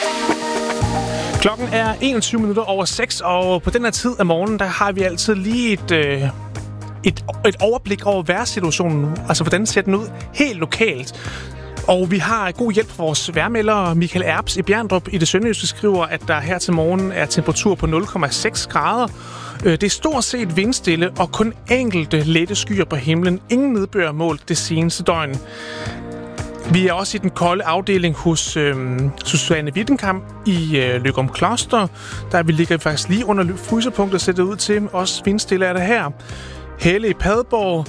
Klokken er 21 minutter over 6, og på den her tid af morgenen, der har vi altid lige et overblik over vejrsituationen. Altså, hvordan ser den ud helt lokalt. Og vi har god hjælp fra vores vejrmelder Michael Erbs i Bjerndrup i det sønderjyske, skriver, at der her til morgen er temperatur på 0,6 grader. Det er stort set vindstille og kun enkelte lette skyer på himlen. Ingen nedbør målt det seneste døgn. Vi er også i den kolde afdeling hos Susanne Wittenkamp i Løgum Kloster. Der vi ligger faktisk lige under frysepunktet, ser det ud til. Også vindstille er det her. Helle i Padborg.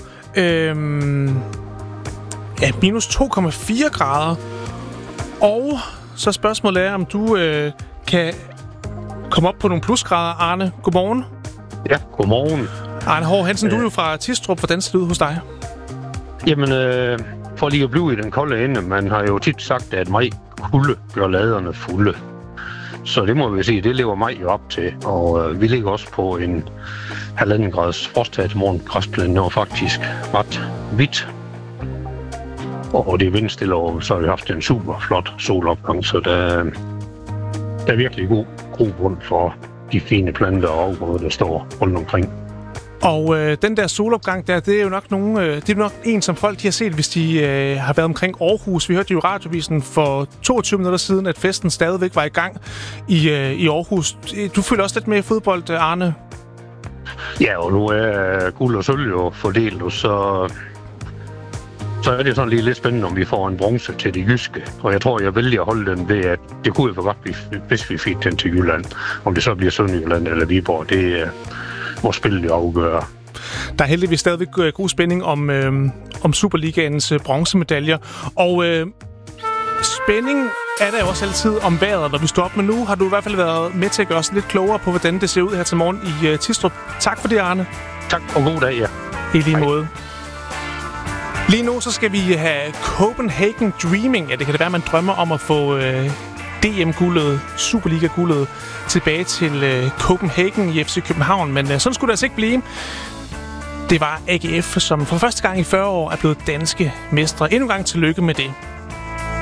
Minus 2,4 grader. Og så spørgsmålet er, om du kan komme op på nogle plusgrader. Arne, godmorgen. Ja, godmorgen. Arne Hård Hansen, du er jo fra Tistrup. Hvordan ser det ud hos dig? Jamen, for lige at blive i den kolde ende, man har jo tit sagt, at maj kulde gør laderne fulde. Så det må vi sige, det lever maj jo op til. Og vi ligger også på en 1,5 graders frost her til morgen. Græsplænen er faktisk ret hvidt. Og det er vindstille, og så har vi haft en super flot solopgang, så der er virkelig god grobund for de fine planter og afgrøder, der står rundt omkring. Og den der solopgang der, det er jo nok det er nok en, som folk de har set, hvis de har været omkring Aarhus. Vi hørte jo i radiovisen for 22 minutter siden, at festen stadigvæk var i gang i Aarhus. Du følger også lidt med i fodbold, Arne? Ja, og nu er guld og sølv jo fordelt, og så er det sådan lige lidt spændende, om vi får en bronze til det jyske. Og jeg tror, jeg vælger at holde den ved, at det kunne jo for godt blive, hvis vi fik den til Jylland. Om det så bliver Sønderjylland eller Viborg, det må spillet jo afgøre. Der er heldigvis stadigvæk god spænding om Superligaens bronzemedaljer. Og spænding er der jo også altid om vejret, når vi står op. Men nu har du i hvert fald været med til at gøre os lidt klogere på, hvordan det ser ud her til morgen i Tistrup. Tak for det, Arne. Tak, og god dag, ja. I lige måde. Lige nu så skal vi have Copenhagen Dreaming. Ja, det kan det være, man drømmer om at få DM-guldet, Superliga-guldet tilbage til Copenhagen i FC København. Men sådan skulle det altså ikke blive. Det var AGF, som for første gang i 40 år er blevet danske mestre. Endnu en gang tillykke med det.